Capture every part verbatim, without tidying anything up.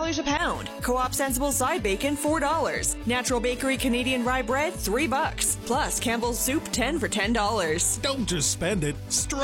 dollars a pound. Co-op Sensible side bacon, four dollars. Natural Bakery Canadian rye bread, three bucks. Plus Campbell's soup, ten for ten dollars. Don't just spend it, stretch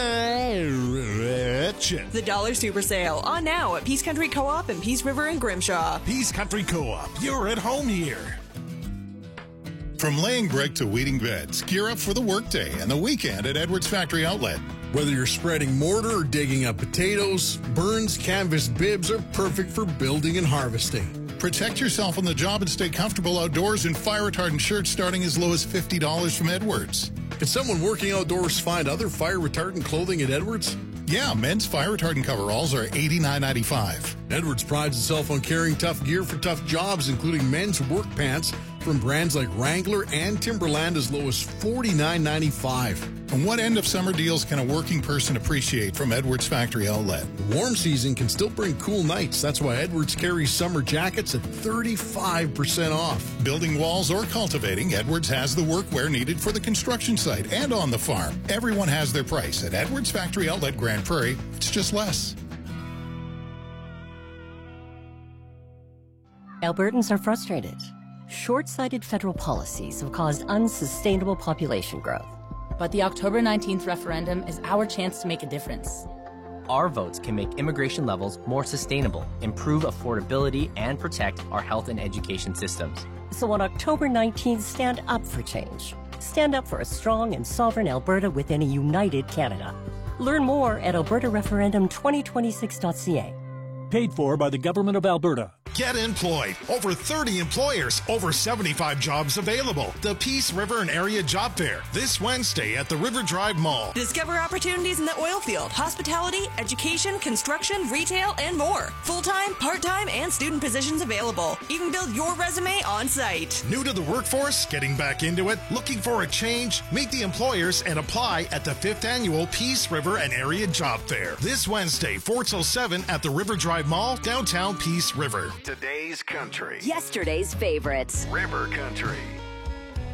it. The Dollar Super Sale, on now at Peace Country Co-op in Peace River and Grimshaw. Peace Country Co-op, you're at home here. From laying brick to weeding beds, gear up for the workday and the weekend at Edwards Factory Outlet. Whether you're spreading mortar or digging up potatoes, Burns Canvas bibs are perfect for building and harvesting. Protect yourself on the job and stay comfortable outdoors in fire-retardant shirts starting as low as fifty dollars from Edwards. Can someone working outdoors find other fire-retardant clothing at Edwards? Yeah, men's fire-retardant coveralls are eighty-nine ninety-five. Edwards prides itself on carrying tough gear for tough jobs, including men's work pants from brands like Wrangler and Timberland as low as forty-nine ninety-five. And what end-of-summer deals can a working person appreciate from Edwards Factory Outlet? The warm season can still bring cool nights. That's why Edwards carries summer jackets at thirty-five percent off. Building walls or cultivating, Edwards has the workwear needed for the construction site and on the farm. Everyone has their price at Edwards Factory Outlet Grand Prairie. It's just less. Albertans are frustrated. Short-sighted federal policies have caused unsustainable population growth. But the October nineteenth referendum is our chance to make a difference. Our votes can make immigration levels more sustainable, improve affordability, and protect our health and education systems. So on October nineteenth, stand up for change. Stand up for a strong and sovereign Alberta within a united Canada. Learn more at alberta referendum twenty twenty-six dot c a. Paid for by the Government of Alberta. Get employed. Over thirty employers, over seventy-five jobs available. The Peace River and Area Job Fair this Wednesday at the River Drive Mall. Discover opportunities in the oil field, hospitality, education, construction, retail, and more. Full-time, part-time, and student positions available. Even build your resume on site. New to the workforce? Getting back into it? Looking for a change? Meet the employers and apply at the fifth Annual Peace River and Area Job Fair. This Wednesday, four till seven at the River Drive Mall, downtown Peace River. Today's country. Yesterday's favorites. River Country.